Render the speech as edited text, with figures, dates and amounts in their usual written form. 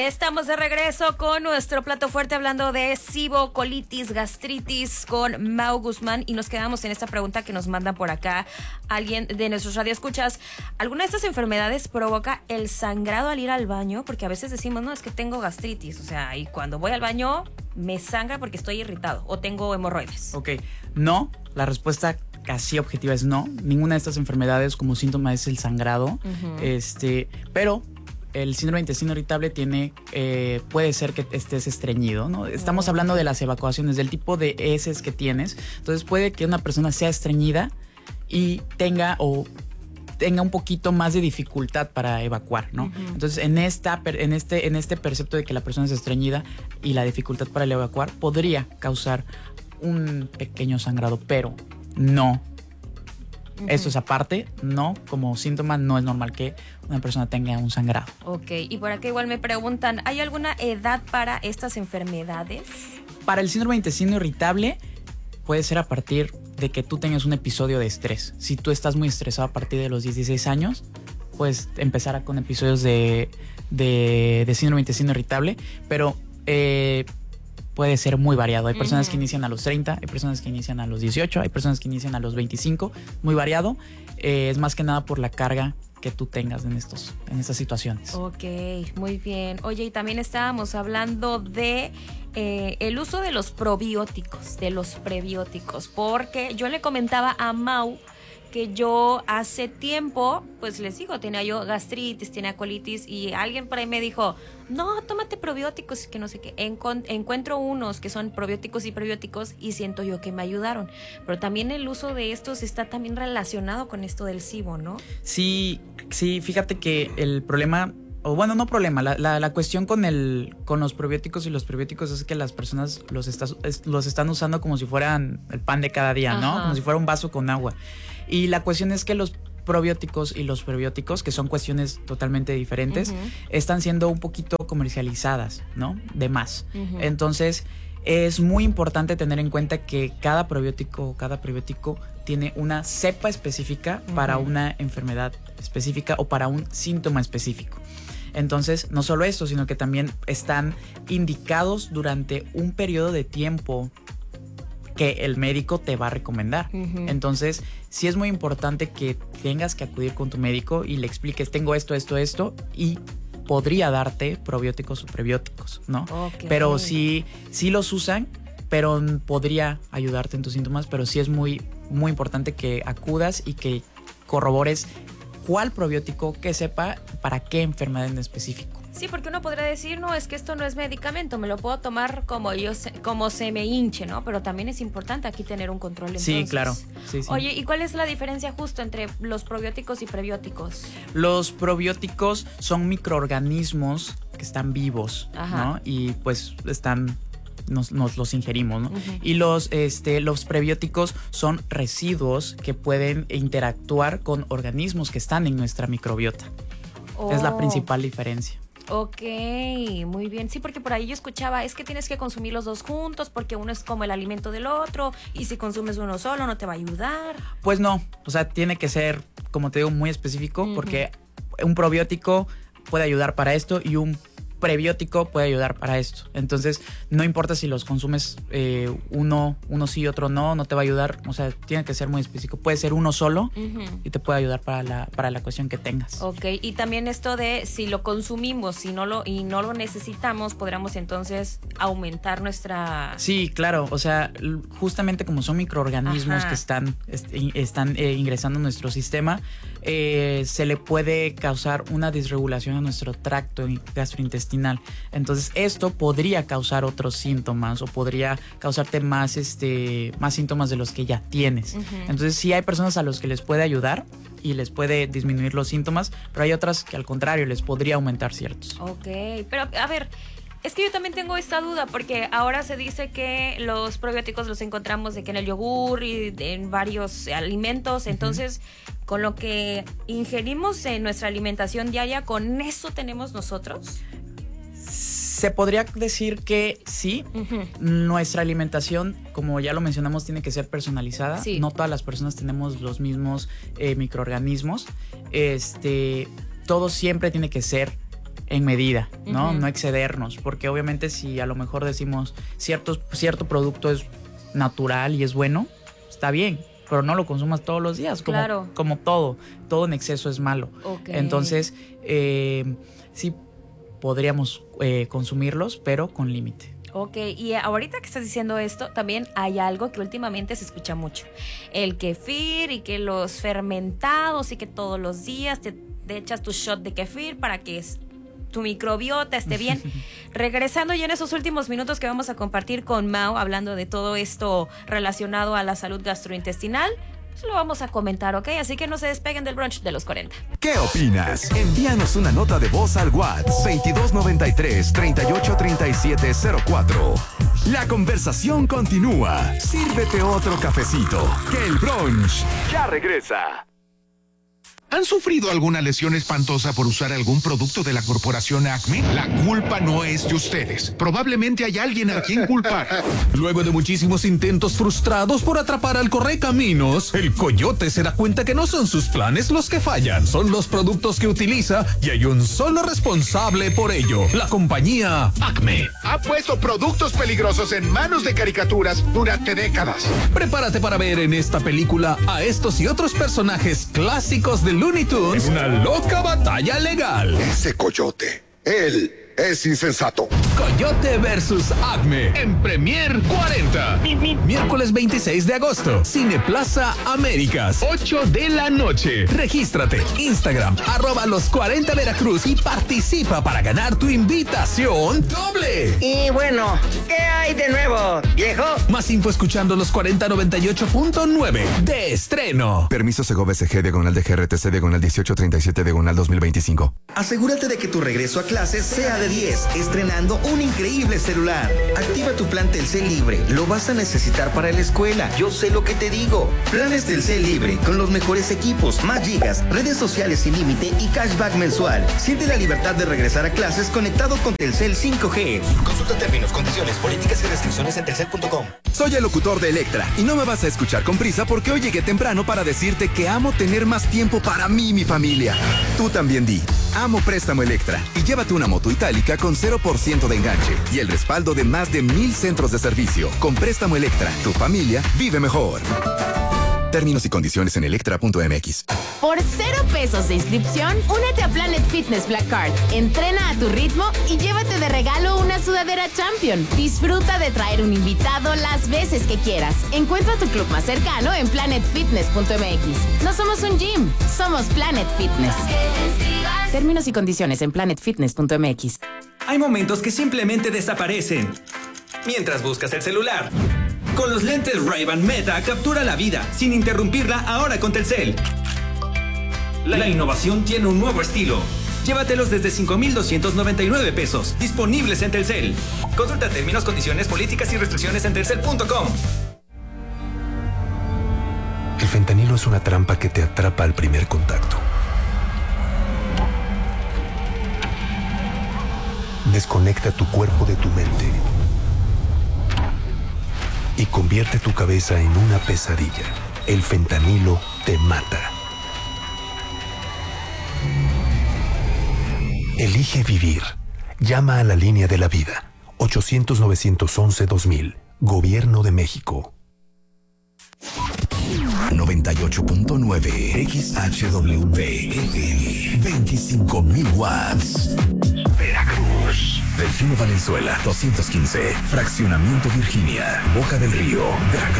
Estamos de regreso con nuestro plato fuerte hablando de SIBO, colitis, gastritis con Mau Guzmán y nos quedamos en esta pregunta que nos mandan por acá alguien de nuestros radioescuchas. ¿Alguna de estas enfermedades provoca el sangrado al ir al baño? Porque a veces decimos, no, es que tengo gastritis, o sea, y cuando voy al baño me sangra porque estoy irritado o tengo hemorroides. Ok, no, la respuesta casi objetiva es no. Ninguna de estas enfermedades como síntoma es el sangrado, pero el síndrome de intestino irritable puede ser que estés estreñido, ¿no? Estamos hablando de las evacuaciones, del tipo de heces que tienes. Entonces puede que una persona sea estreñida y tenga un poquito más de dificultad para evacuar, ¿no? Entonces en este percepto de que la persona es estreñida y la dificultad para el evacuar podría causar un pequeño sangrado, pero no. Eso es aparte, no, como síntoma no es normal que una persona tenga un sangrado. Ok, y por acá igual me preguntan, ¿hay alguna edad para estas enfermedades? Para el síndrome de intestino irritable puede ser a partir de que tú tengas un episodio de estrés. Si tú estás muy estresado a partir de los 16 años, puedes empezar con episodios de síndrome de intestino irritable, pero puede ser muy variado. Hay personas que inician a los 30, hay personas que inician a los 18, hay personas que inician a los 25, muy variado. Es más que nada por la carga que tú tengas en estas situaciones. Ok, muy bien. Oye, y también estábamos hablando de el uso de los probióticos, de los prebióticos, porque yo le comentaba a Mau que yo hace tiempo, pues les digo, tenía yo gastritis, tenía colitis y alguien por ahí me dijo, no, tómate probióticos, que no sé qué. Encuentro unos que son probióticos y prebióticos y siento yo que me ayudaron. Pero también el uso de estos está también relacionado con esto del SIBO, ¿no? Sí, fíjate que el problema, o bueno, no problema, la cuestión con los probióticos y los prebióticos es que las personas los están usando como si fueran el pan de cada día, ¿no? Como si fuera un vaso con agua. Y la cuestión es que los probióticos y los prebióticos, que son cuestiones totalmente diferentes, están siendo un poquito comercializadas, ¿no? De más. Entonces, es muy importante tener en cuenta que cada probiótico o cada prebiótico tiene una cepa específica para una enfermedad específica o para un síntoma específico. Entonces, no solo eso, sino que también están indicados durante un periodo de tiempo que el médico te va a recomendar. Entonces, sí es muy importante que tengas que acudir con tu médico y le expliques, tengo esto, y podría darte probióticos o prebióticos, ¿no? Okay. Pero sí los usan, pero podría ayudarte en tus síntomas, pero sí es muy, muy importante que acudas y que corrobores cuál probiótico, qué sepa, para qué enfermedad en específico. Sí, porque uno podría decir, no, es que esto no es medicamento, me lo puedo tomar como se me hinche, ¿no? Pero también es importante aquí tener un control. Entonces. Sí, claro. Sí. Oye, ¿y cuál es la diferencia justo entre los probióticos y prebióticos? Los probióticos son microorganismos que están vivos, ¿no? Y pues nos los ingerimos, ¿no? Y los prebióticos son residuos que pueden interactuar con organismos que están en nuestra microbiota. Es la principal diferencia. Ok, muy bien. Sí, porque por ahí yo escuchaba, es que tienes que consumir los dos juntos porque uno es como el alimento del otro y si consumes uno solo no te va a ayudar. Pues no, o sea, tiene que ser, como te digo, muy específico porque un probiótico puede ayudar para esto y un prebiótico puede ayudar para esto. Entonces, no importa si los consumes uno sí, otro no te va a ayudar. O sea, tiene que ser muy específico. Puede ser uno solo y te puede ayudar para la cuestión que tengas. Ok, y también esto de si lo consumimos y no lo necesitamos, podríamos entonces aumentar nuestra... Sí, claro. O sea, justamente como son microorganismos que están ingresando a nuestro sistema, se le puede causar una disregulación a nuestro tracto gastrointestinal. Entonces esto podría causar otros síntomas o podría causarte más síntomas de los que ya tienes. Entonces sí hay personas a los que les puede ayudar y les puede disminuir los síntomas, pero hay otras que al contrario les podría aumentar ciertos. Ok, pero a ver, es que yo también tengo esta duda porque ahora se dice que los probióticos los encontramos de que en el yogur y en varios alimentos, entonces con lo que ingerimos en nuestra alimentación diaria, ¿con eso tenemos nosotros? Se podría decir que sí. Nuestra alimentación, como ya lo mencionamos, tiene que ser personalizada. Sí. No todas las personas tenemos los mismos microorganismos. Todo siempre tiene que ser en medida, ¿no? No excedernos, porque obviamente si a lo mejor decimos cierto producto es natural y es bueno, está bien, pero no lo consumas todos los días, como todo en exceso es malo. Entonces, sí podríamos consumirlos, pero con límite. Ok, y ahorita que estás diciendo esto, también hay algo que últimamente se escucha mucho. El kefir y que los fermentados y que todos los días te echas tu shot de kefir para que tu microbiota esté bien. Regresando ya en esos últimos minutos que vamos a compartir con Mau, hablando de todo esto relacionado a la salud gastrointestinal, pues lo vamos a comentar, ¿ok? Así que no se despeguen del brunch de los 40. ¿Qué opinas? Envíanos una nota de voz al WhatsApp 2293-383704. La conversación continúa. Sírvete otro cafecito, que el brunch ya regresa. ¿Han sufrido alguna lesión espantosa por usar algún producto de la corporación Acme? La culpa no es de ustedes. Probablemente hay alguien a quien culpar. Luego de muchísimos intentos frustrados por atrapar al Correcaminos, el coyote se da cuenta que no son sus planes los que fallan, son los productos que utiliza y hay un solo responsable por ello, la compañía Acme. Ha puesto productos peligrosos en manos de caricaturas durante décadas. Prepárate para ver en esta película a estos y otros personajes clásicos del Looney Tunes en una loca batalla legal. Ese coyote, él es insensato. Coyote versus Acme en Premier 40. Miércoles 26 de agosto. Cineplaza Américas, 8 de la noche. Regístrate. Instagram, @los40 Veracruz y participa para ganar tu invitación doble. Y bueno, ¿qué hay de nuevo, viejo? Más info escuchando los 4098.9 de estreno. Permiso Segobe SG /DGRTC /1837 /2025. Asegúrate de que tu regreso a clases sea de 10, estrenando un increíble celular. Activa tu plan Telcel Libre, lo vas a necesitar para la escuela. Yo sé lo que te digo. Planes Telcel Libre, con los mejores equipos, más gigas, redes sociales sin límite y cashback mensual. Siente la libertad de regresar a clases conectado con Telcel 5G. Consulta términos, condiciones, políticas y restricciones en telcel.com. Soy el locutor de Electra y no me vas a escuchar con prisa porque hoy llegué temprano para decirte que amo tener más tiempo para mí y mi familia. Tú también di, amo Préstamo Electra y llévate una moto itálica con 0% de enganche y el respaldo de más de 1000 centros de servicio. Con Préstamo Electra, tu familia vive mejor. Términos y condiciones en electra.mx. Por 0 pesos de inscripción, únete a Planet Fitness Black Card. Entrena a tu ritmo y llévate de regalo una sudadera Champion. Disfruta de traer un invitado las veces que quieras. Encuentra tu club más cercano en planetfitness.mx. No somos un gym, somos Planet Fitness. Términos y condiciones en planetfitness.mx. Hay momentos que simplemente desaparecen mientras buscas el celular. Con los lentes Ray-Ban Meta captura la vida sin interrumpirla ahora con Telcel. La innovación tiene un nuevo estilo. Llévatelos desde 5,299 pesos, disponibles en Telcel. Consulta términos, condiciones, políticas y restricciones en telcel.com. El fentanilo es una trampa que te atrapa al primer contacto. Desconecta tu cuerpo de tu mente y convierte tu cabeza en una pesadilla. El fentanilo te mata. Elige vivir. Llama a la línea de la vida. 800-911-2000. Gobierno de México. 98.9 XHWV FM 25,000 watts. Veracruz. Delfino Valenzuela 215. Fraccionamiento Virginia. Boca del Río. Veracruz.